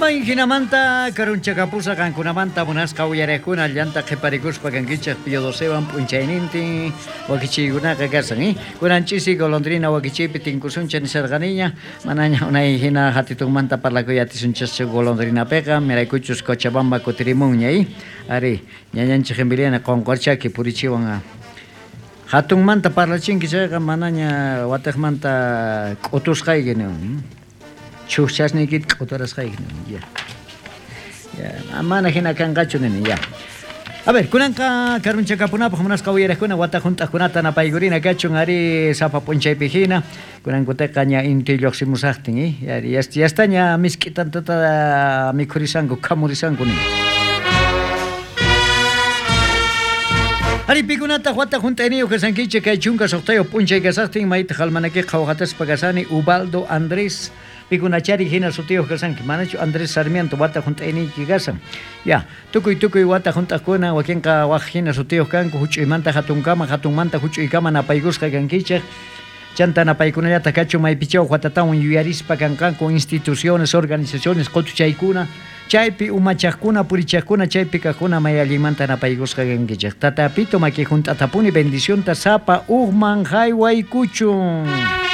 Amay hinamanta karuncha kapusa kankunamanta munasqa uyarekuna llanta qhiparikushpa kankichaq piyodosewan p'unchaynintin wakichiykunaqa kashan kunanchisi golondrina wakichiypi tinkusuncha nisarqaniña manaña unay hina hatitunmanta parlakuyatisунchascha golondrinapiqa miraykuchus Cochabamba kutirimunña ari ñañanchik Emiliana qonqorchaki purichiwan hatunmanta parlachinki chayqa manaña wataqmanta k'utusqayki chuqchasniykita k'uturasqayki ya mana hina kanqachu nini ya a ver kunanqa karunchakapunapaq munasqa uyariqkuna wata hunt'aqkunata napaykuna kachun ari sapa p'unchaypi hina kunankutaqa ña inti lluqsimusaqtin yari yastaña misk'itantata mikhurisanku kamurisanku nin ari pikunata wata hunt'ayniyu kasankichik kay chunka suqtayo p'unchay kasaqtin mayta qalmanakiqa hawqataspa kasani Ubaldo Andrés pikunachari hina sutiyo kasanki manachu Andrés Sarmiento wata hunt'ayniyki kasan ya tukuy wata hunt'aqkuna wakinqa waq hina sutiyo kanku huch'uymanta hatunmanta huch'uykama napaykusqa kankichik chanta napaykunallata kachu maypichaw watatawan yuyarispa kanqanku instituciones organizaciones qutchaykuna chaypi umachaqkuna purichaqkuna chaypi kaqkuna may allimanta napaykusqa kankichik tatapito maki hunt'atapuni bendicionta sapa uqman haywaykuchun